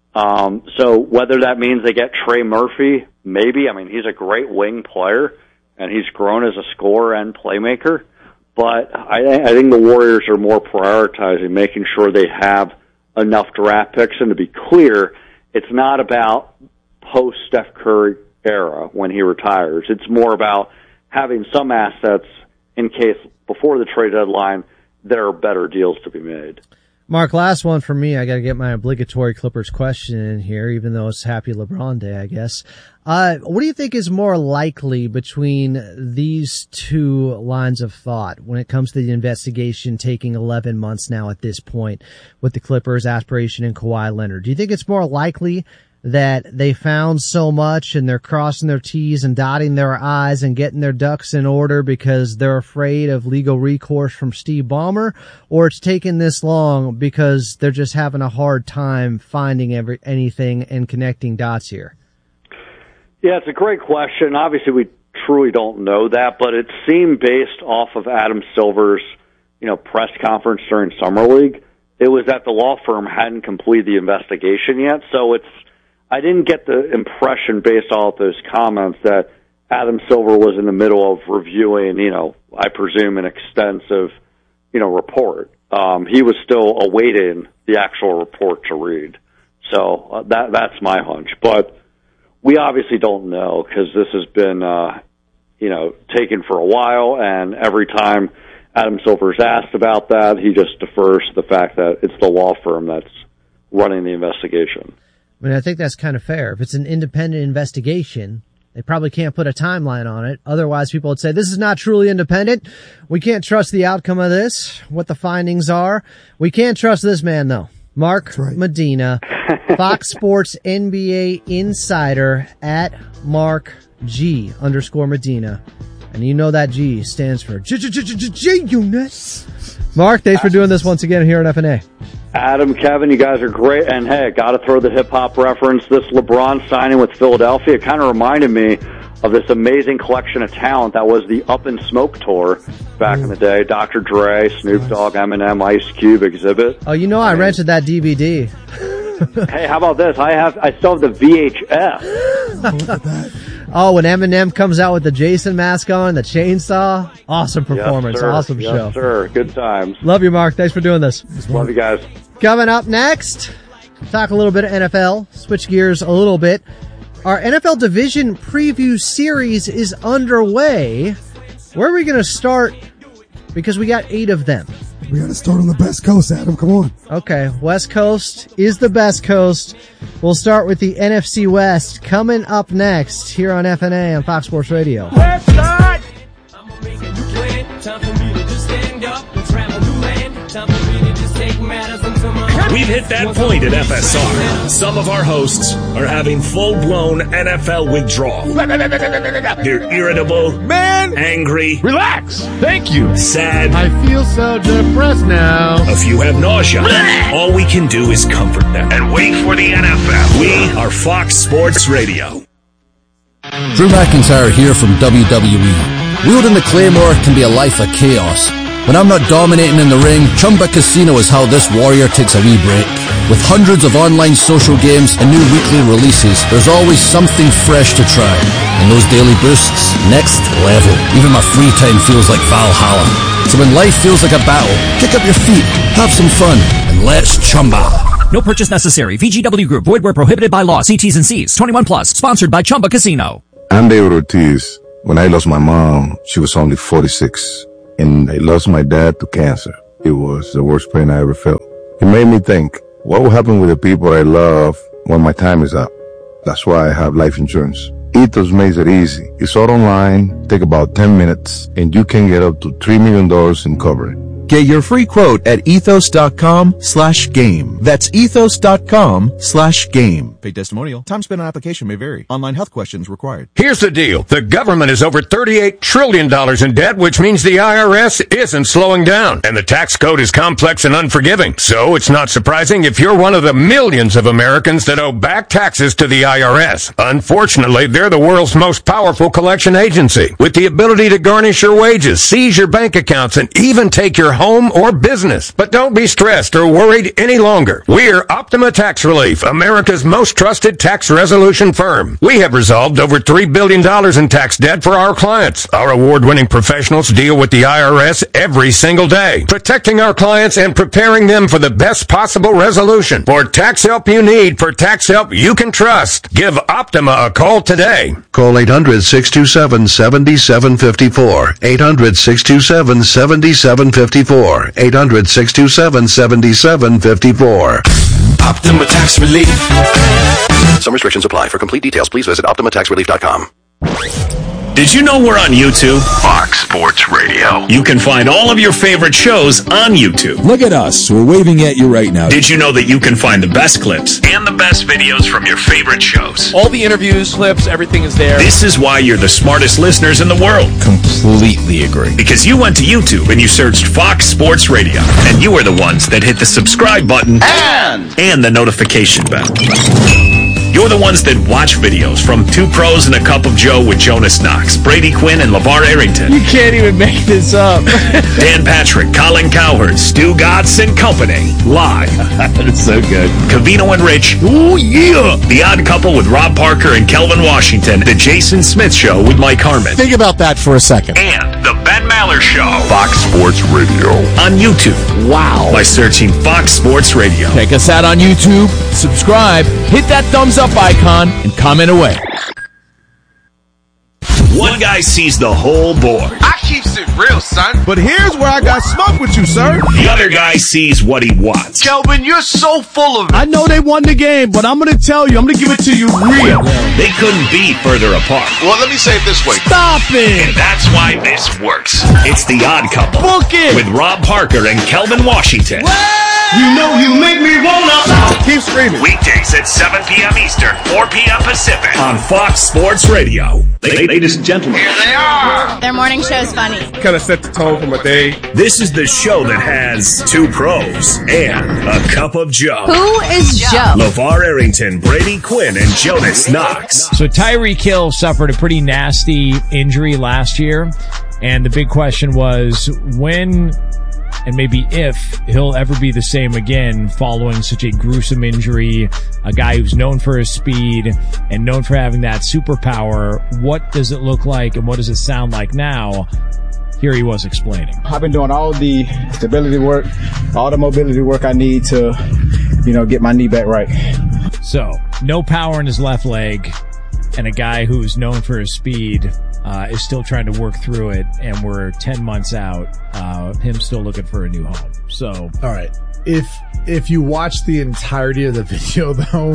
Um, so whether that means they get Trey Murphy, maybe. I mean, he's a great wing player, and he's grown as a scorer and playmaker. But I, I think the Warriors are more prioritizing making sure they have enough draft picks. And to be clear, it's not about post-Steph Curry era when he retires. It's more about having some assets in case before the trade deadline there are better deals to be made. Mark, last one for me. I got to get my obligatory Clippers question in here, even though it's Happy LeBron Day, I guess. Uh, what do you think is more likely between these two lines of thought when it comes to the investigation taking eleven months now at this point with the Clippers' aspiration in Kawhi Leonard? Do you think it's more likely that they found so much and they're crossing their T's and dotting their I's and getting their ducks in order because they're afraid of legal recourse from Steve Ballmer, or it's taken this long because they're just having a hard time finding every, anything and connecting dots here? Yeah, it's a great question. Obviously, we truly don't know that, but it seemed based off of Adam Silver's, you know, press conference during Summer League, it was that the law firm hadn't completed the investigation yet, so it's I didn't get the impression based off those comments that Adam Silver was in the middle of reviewing, you know, I presume an extensive, you know, report. Um, he was still awaiting the actual report to read. So uh, that that's my hunch. But we obviously don't know because this has been, uh, you know, taken for a while, and every time Adam Silver's asked about that, he just defers to the fact that it's the law firm that's running the investigation. I mean, I think that's kind of fair. If it's an independent investigation, they probably can't put a timeline on it. Otherwise, people would say, this is not truly independent. We can't trust the outcome of this, what the findings are. We can't trust this man, though. Mark right. Medina, Fox Sports N B A insider at Mark G underscore Medina. And you know that G stands for G-Unit. Mark, thanks for doing this once again here on F N A. Adam, Kevin, you guys are great. And, hey, got to throw the hip-hop reference. This LeBron signing with Philadelphia kind of reminded me of this amazing collection of talent that was the Up in Smoke tour back in the day. Doctor Dre, Snoop Dogg, Eminem, Ice Cube, Exhibit. Oh, you know I, I mean, rented that D V D. Hey, how about this? I have, I still have the V H S. Oh, when Eminem comes out with the Jason mask on, the chainsaw, awesome performance, yes, awesome yes, show. Yes, sir. Good times. Love you, Mark. Thanks for doing this. Love you guys. Coming up next, talk a little bit of N F L, switch gears a little bit. Our N F L Division Preview Series is underway. Where are we going to start? Because we got eight of them. We got to start on the best coast, Adam. Come on. Okay, West Coast is the best coast. We'll start with the N F C West coming up next here on F N A on Fox Sports Radio. Website. We've hit that point at F S R. Some of our hosts are having full-blown N F L withdrawal. They're irritable, man, angry. Relax. Thank you. Sad. I feel so depressed now. A few have nausea. All we can do is comfort them and wait for the N F L. We are Fox Sports Radio. Drew McIntyre here from W W E. Wielding the Claymore can be a life of chaos. When I'm not dominating in the ring, Chumba Casino is how this warrior takes a wee break. With hundreds of online social games and new weekly releases, there's always something fresh to try. And those daily boosts, next level. Even my free time feels like Valhalla. So when life feels like a battle, kick up your feet, have some fun, and let's Chumba. No purchase necessary. V G W Group. Void where prohibited by law. See T's and C's. twenty-one plus. Sponsored by Chumba Casino. I'm David Ortiz. When I lost my mom, she was only forty-six. And I lost my dad to cancer. It was the worst pain I ever felt. It made me think, what will happen with the people I love when my time is up? That's why I have life insurance. Ethos makes it easy. It's all online, take about ten minutes, and you can get up to three million dollars in coverage. Get your free quote at ethos.com slash game. That's ethos.com slash game. Paid testimonial. Time spent on application may vary. Online health questions required. Here's the deal. The government is over thirty-eight trillion dollars in debt, which means the I R S isn't slowing down. And the tax code is complex and unforgiving. So it's not surprising if you're one of the millions of Americans that owe back taxes to the I R S. Unfortunately, they're the world's most powerful collection agency, with the ability to garnish your wages, seize your bank accounts, and even take your home or business. But don't be stressed or worried any longer. We're Optima Tax Relief, America's most trusted tax resolution firm. We have resolved over three billion dollars in tax debt for our clients. Our award-winning professionals deal with the I R S every single day, protecting our clients and preparing them for the best possible resolution. For tax help you need, for tax help you can trust, give Optima a call today. Call eight hundred, six two seven, seven seven five four. eight hundred, six two seven, seven seven five four. eight hundred, six two seven, seven seven five four. Optima Tax Relief. Some restrictions apply. For complete details, please visit optima tax relief dot com. Did you know we're on YouTube? Fox Sports Radio. You can find all of your favorite shows on YouTube. Look at us. We're waving at you right now. Did you know that you can find the best clips and the best videos from your favorite shows? All the interviews, clips, everything is there. This is why you're the smartest listeners in the world. Completely agree. Because you went to YouTube and you searched Fox Sports Radio. And you are the ones that hit the subscribe button and, and the notification bell. You're the ones that watch videos from Two Pros and a Cup of Joe with Jonas Knox, Brady Quinn, and LeVar Arrington. You can't even make this up. Dan Patrick, Colin Cowherd, Stu Gatz and Company. Live. That's so good. Cavino and Rich. Oh, yeah. The Odd Couple with Rob Parker and Kelvin Washington. The Jason Smith Show with Mike Harmon. Think about that for a second. And The Ben Maller Show. Fox Sports Radio. On YouTube. Wow. By searching Fox Sports Radio. Check us out on YouTube. Subscribe. Hit that thumbs up icon and comment away. One guy sees the whole board. I keeps it real, son. But here's where I got smoke with you, sir. The other guy sees what he wants. Kelvin, you're so full of it. I know they won the game, but I'm going to tell you, I'm going to give it to you real. They couldn't be further apart. Well, let me say it this way. Stop it. And that's why this works. It's The Odd Couple. Book it. With Rob Parker and Kelvin Washington. You know you make me wanna. Keep screaming. Weekdays at seven p.m. Eastern, four p.m. Pacific. On Fox Sports Radio. Ladies and gentlemen. Here they are. Their morning show's funny. Kind of set the tone for my day. This is the show that has two pros and a cup of Joe. Who is Joe? LeVar Arrington, Brady Quinn, and Jonas Knox. So Tyreek Hill suffered a pretty nasty injury last year, and the big question was when and maybe if he'll ever be the same again following such a gruesome injury, a guy who's known for his speed and known for having that superpower. What does it look like and what does it sound like now? Here he was explaining. I've been doing all the stability work, all the mobility work I need to, you know, get my knee back right. So, no power in his left leg, and a guy who's known for his speed uh, is still trying to work through it, and we're ten months out, uh, him still looking for a new home. So, all right. If, if you watch the entirety of the video though,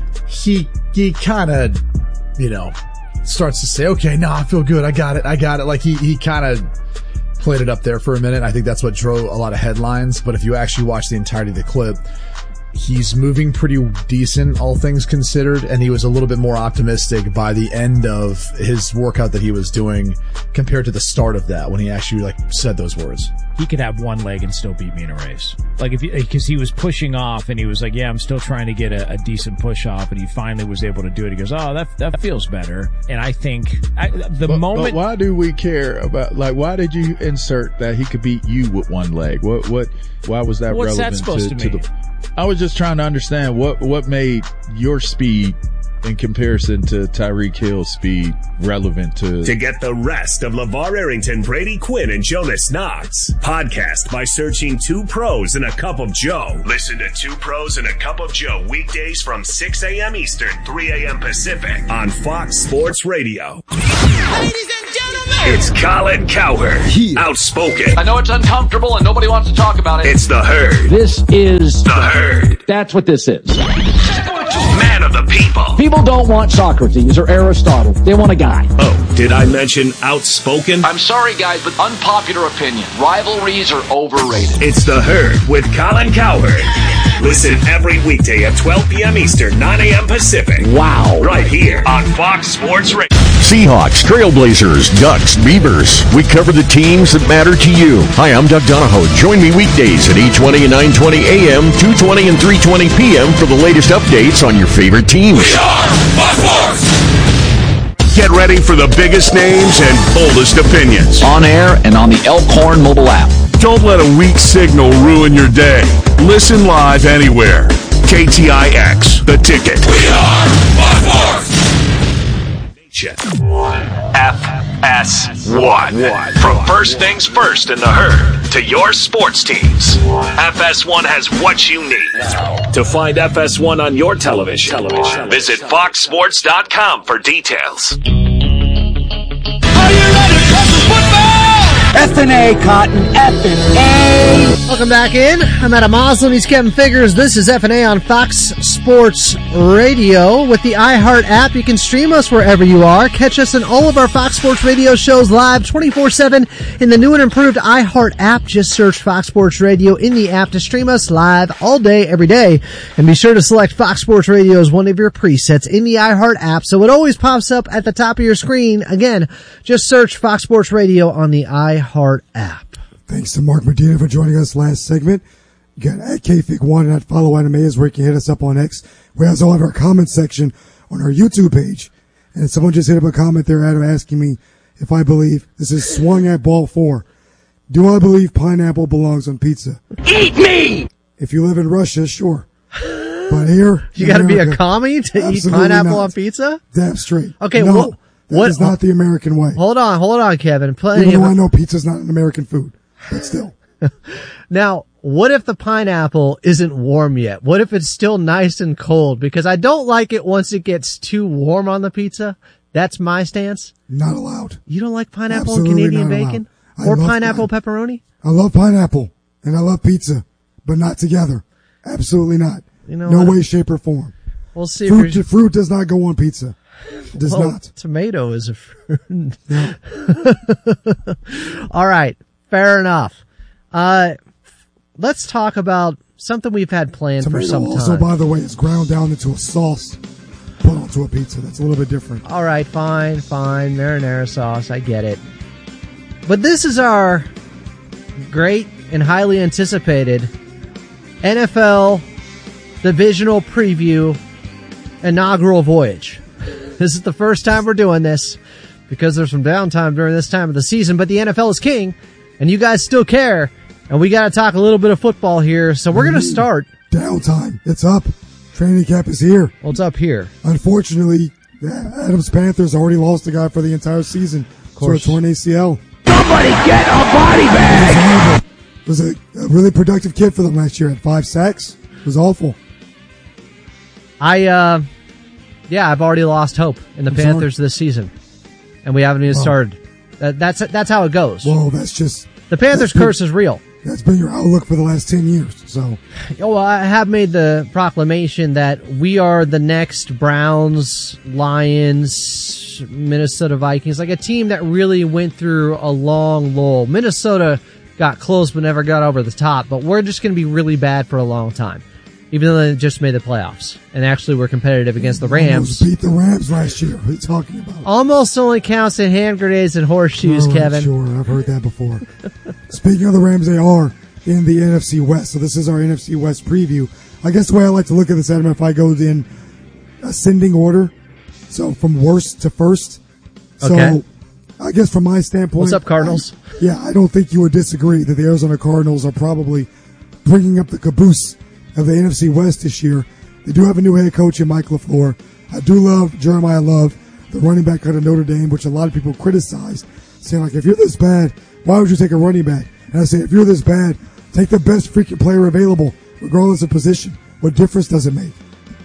he, he kind of, you know, starts to say, okay, no, I feel good. I got it. I got it. Like he, he kind of played it up there for a minute. I think that's what drove a lot of headlines. But if you actually watch the entirety of the clip, he's moving pretty decent, all things considered, and he was a little bit more optimistic by the end of his workout that he was doing compared to the start of that when he actually like said those words. He could have one leg and still beat me in a race. Like if because he was pushing off and he was like, yeah, I'm still trying to get a, a decent push off, and he finally was able to do it. He goes, oh, that that feels better. And I think I, the but, moment. But why do we care about, like, why did you insert that he could beat you with one leg? What what? Why was that What's relevant that supposed to, to, to the? I was just trying to understand what what made your speed in comparison to Tyreek Hill's speed relevant to... To get the rest of LeVar Arrington, Brady Quinn, and Jonas Knox. Podcast by searching Two Pros and a Cup of Joe. Listen to Two Pros and a Cup of Joe weekdays from six a.m. Eastern, three a.m. Pacific on Fox Sports Radio. Ladies and gentlemen, it's Colin Cowherd. Outspoken. I know it's uncomfortable and nobody wants to talk about it. It's the Herd. This is the Herd. That's what this is. Man of the people. People don't want Socrates or Aristotle. They want a guy. Oh, did I mention outspoken? I'm sorry, guys, but unpopular opinion. Rivalries are overrated. It's the Herd with Colin Cowherd. Listen every weekday at twelve p.m. Eastern, nine a.m. Pacific. Wow. Right here on Fox Sports Radio. Seahawks, Trailblazers, Ducks, Beavers. We cover the teams that matter to you. Hi, I'm Doug Donahoe. Join me weekdays at eight twenty and nine twenty a.m., two twenty and three twenty p.m. for the latest updates on your favorite teams. We are Fox Sports. Get ready for the biggest names and boldest opinions. On air and on the Elkhorn mobile app. Don't let a weak signal ruin your day. Listen live anywhere. K T I X, The Ticket. We are Fox Sports. F S one. From first things first in the Herd to your sports teams, F S one has what you need. To find F S one on your television, television. visit fox sports dot com for details. are you ready to play some football? F and A, Cotton, F and A. Welcome back in. I'm Adam Moslem. He's Kevin Figures. This is F and A on Fox Sports Radio. With the iHeart app, you can stream us wherever you are. Catch us in all of our Fox Sports Radio shows live twenty-four seven in the new and improved iHeart app. Just search Fox Sports Radio in the app to stream us live all day, every day. And be sure to select Fox Sports Radio as one of your presets in the iHeart app so it always pops up at the top of your screen. Again, just search Fox Sports Radio on the iHeart app. Thanks to Mark Medina for joining us last segment. You got at K Fig one and at Follow Anime is where you can hit us up on X. We also have our comment section on our YouTube page. And someone just hit up a comment there, Adam, asking me if I believe, this is swung at ball four. Do I believe pineapple belongs on pizza? Eat me! If you live in Russia, sure. But here, you got to be a commie to eat pineapple not. on pizza? Damn straight. Okay, no, well, that what is not the American way. Hold on, hold on, Kevin. Plenty Even though of, I know pizza's not an American food, but still. Now, what if the pineapple isn't warm yet? What if it's still nice and cold? Because I don't like it once it gets too warm on the pizza. That's my stance. Not allowed. You don't like pineapple Absolutely and Canadian bacon? Or pineapple pine- pepperoni? I love pineapple and I love pizza, but not together. Absolutely not. You know no what? way, shape, or form. We'll see. Fruit, if fruit does not go on pizza. It does well, not. Tomato is a fruit. All right. Fair enough. Uh, let's talk about something we've had planned Tomato for some time. also, by the way, is ground down into a sauce, put onto a pizza. That's a little bit different. All right, fine, fine. Marinara sauce, I get it. But this is our great and highly anticipated N F L divisional preview inaugural voyage. This is the first time we're doing this because there's some downtime during this time of the season, but the N F L is king, and you guys still care, and we got to talk a little bit of football here, so we're going to start. Downtime. It's up. Training camp is here. Well, it's up here. Unfortunately, Adams Panthers already lost a guy for the entire season. Of course. For a torn A C L. Somebody get a body bag! It was a, a really productive kid for them last year. Had five sacks. It was awful. I, uh, yeah, I've already lost hope in the I'm Panthers sorry. this season, and we haven't even Oh. started. That, that's that's how it goes. Well, that's just the Panthers' been- curse is real. That's been your outlook for the last ten years. So, Oh, well, I have made the proclamation that we are the next Browns, Lions, Minnesota Vikings, like a team that really went through a long lull. Minnesota got close but never got over the top, but we're just going to be really bad for a long time, even though they just made the playoffs and actually were competitive against the Rams. almost beat the Rams last year. What are you talking about? Almost only counts in hand grenades and horseshoes, All right, Kevin. Sure, I've heard that before. Speaking of the Rams, they are in the N F C West. So this is our N F C West preview. I guess the way I like to look at this, Adam, if I go in ascending order, so from worst to first. So Okay. I guess from my standpoint. What's up, Cardinals? I, yeah, I don't think you would disagree that the Arizona Cardinals are probably bringing up the caboose of the N F C West this year. They do have a new head coach in Mike LaFleur. I do love Jeremiah Love, the running back out of Notre Dame, which a lot of people criticize, saying, like, if you're this bad, why would you take a running back? And I say, if you're this bad, take the best freaking player available, regardless of position. What difference does it make?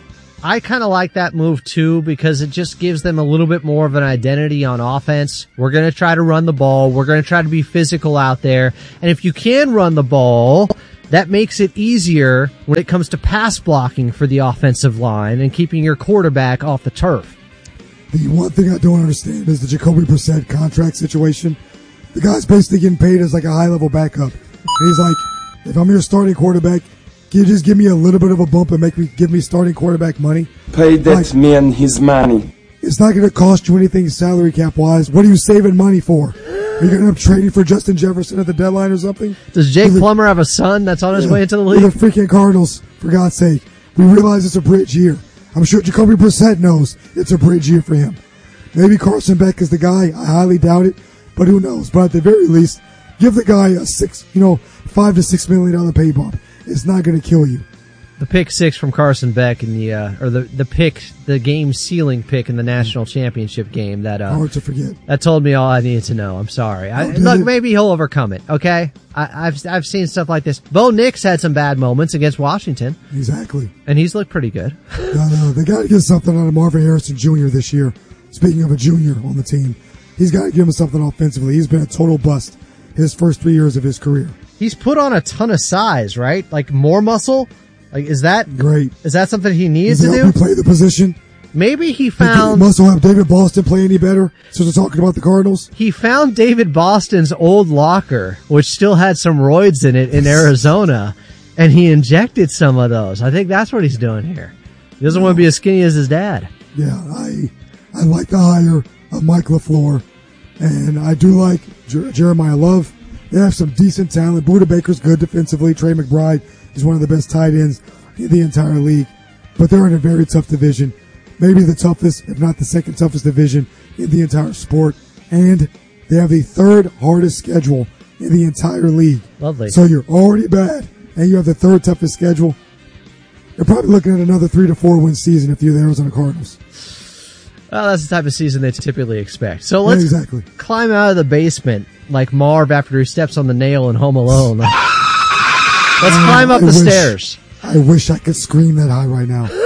I kind of like that move too because it just gives them a little bit more of an identity on offense. We're going to try to run the ball. We're going to try to be physical out there. And if you can run the ball, that makes it easier when it comes to pass blocking for the offensive line and keeping your quarterback off the turf. The one thing I don't understand is the Jacoby Brissett contract situation. The guy's basically getting paid as like a high-level backup. And he's like, if I'm your starting quarterback, can you just give me a little bit of a bump and make me give me starting quarterback money? Pay that like, man his money. It's not going to cost you anything salary cap wise. What are you saving money for? Are you going to end up trading for Justin Jefferson at the deadline or something? Does Jake the, Plummer have a son that's on his yeah, way into the league? The freaking Cardinals, for God's sake. We realize it's a bridge year. I'm sure Jacoby Brissett knows it's a bridge year for him. Maybe Carson Beck is the guy. I highly doubt it, but who knows? But at the very least, give the guy a six, you know, five to six million dollar pay bump. It's not going to kill you. The pick six from Carson Beck in the, uh, or the, the pick, the game sealing pick in the national championship game that, uh, hard to forget. That told me all I needed to know. I'm sorry. I, Oh, look, it? maybe he'll overcome it. Okay. I, I've, I've seen stuff like this. Bo Nix had some bad moments against Washington. Exactly. And he's looked pretty good. No, no, they got to get something out of Marvin Harrison Junior this year. Speaking of a junior on the team, he's got to give him something offensively. He's been a total bust his first three years of his career. He's put on a ton of size, right? Like more muscle. Like, is that great? Is that something he needs Does to it do? help you play the position? Maybe he found Must have David Boston play any better. So they're talking about the Cardinals. He found David Boston's old locker, which still had some roids in it in Arizona, and he injected some of those. I think that's what he's doing here. He doesn't want to be as skinny as his dad. Yeah, I I like the hire of Mike LaFleur, and I do like Jer- Jeremiah Love. They have some decent talent. Budda Baker's good defensively. Trey McBride is one of the best tight ends in the entire league. But they're in a very tough division. Maybe the toughest, if not the second toughest division in the entire sport. And they have the third hardest schedule in the entire league. Lovely. So you're already bad, and you have the third toughest schedule. You're probably looking at another three to four win season if you're the Arizona Cardinals. Well, that's the type of season they typically expect. So let's yeah, exactly. climb out of the basement like Marv after he steps on the nail in Home Alone. Let's climb up I the wish, stairs. I wish I could scream that high right now.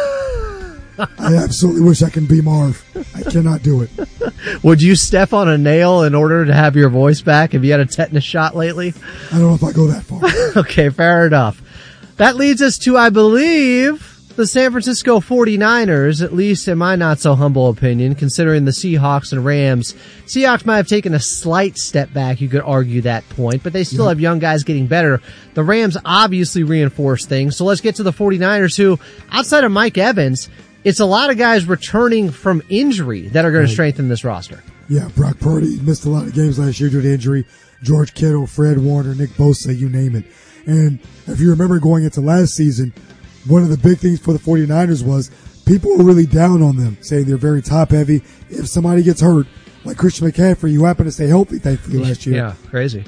I absolutely wish I can be Marv. I cannot do it. Would you step on a nail in order to have your voice back? Have you had a tetanus shot lately? I don't know if I go that far. Okay, fair enough. That leads us to, I believe, the San Francisco forty-niners, at least in my not-so-humble opinion, considering the Seahawks and Rams. Seahawks might have taken a slight step back, you could argue that point, but they still yeah. have young guys getting better. The Rams obviously reinforced things, so let's get to the forty-niners who, outside of Mike Evans, it's a lot of guys returning from injury that are going right. to strengthen this roster. Yeah, Brock Purdy missed a lot of games last year due to injury. George Kittle, Fred Warner, Nick Bosa, you name it. And if you remember going into last season, one of the big things for the forty-niners was people were really down on them, saying they're very top-heavy. If somebody gets hurt, like Christian McCaffrey, who happened to stay healthy, thankfully, last year. Yeah, crazy.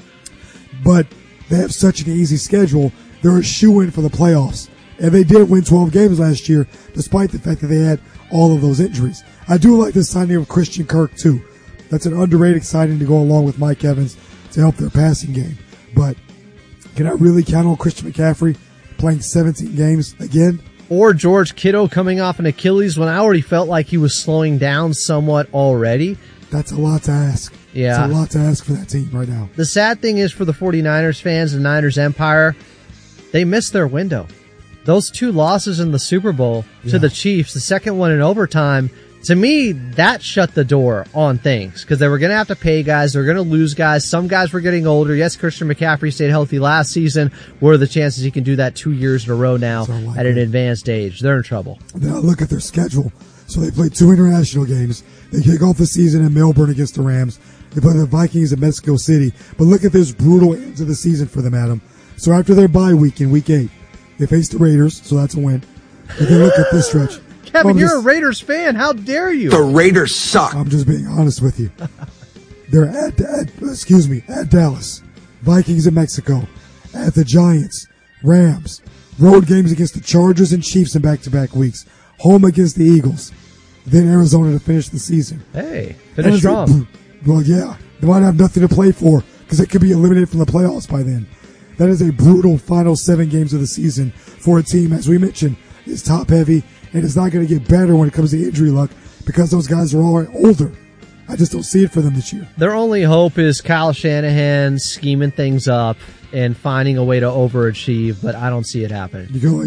But they have such an easy schedule. They're a shoo-in for the playoffs. And they did win twelve games last year, despite the fact that they had all of those injuries. I do like the signing of Christian Kirk, too. That's an underrated signing to go along with Mike Evans to help their passing game. But can I really count on Christian McCaffrey playing seventeen games again? Or George Kittle coming off an Achilles when I already felt like he was slowing down somewhat already. That's a lot to ask. Yeah. It's a lot to ask for that team right now. The sad thing is for the forty-niners fans and Niners Empire, they missed their window. Those two losses in the Super Bowl to yeah. the Chiefs, the second one in overtime, to me, that shut the door on things because they were going to have to pay guys. They were going to lose guys. Some guys were getting older. Yes, Christian McCaffrey stayed healthy last season. What are the chances he can do that two years in a row now at an advanced age? They're in trouble. Then I look at their schedule. So they played two international games. They kick off the season in Melbourne against the Rams. They play the Vikings in Mexico City. But look at this brutal end to the season for them, Adam. So after their bye week in week eight, they face the Raiders, so that's a win. But then look at this stretch. Kevin, you're just a Raiders fan. How dare you? The Raiders suck. I'm just being honest with you. They're at, at, excuse me, at Dallas, Vikings in Mexico, at the Giants, Rams, road games against the Chargers and Chiefs in back-to-back weeks, home against the Eagles. then Arizona to finish the season. Hey, finish strong. A, well, yeah. They might have nothing to play for because they could be eliminated from the playoffs by then. That is a brutal final seven games of the season for a team, as we mentioned, is top heavy, and it's not going to get better when it comes to injury luck because those guys are all older. I just don't see it for them this year. Their only hope is Kyle Shanahan scheming things up and finding a way to overachieve, but I don't see it happening. You go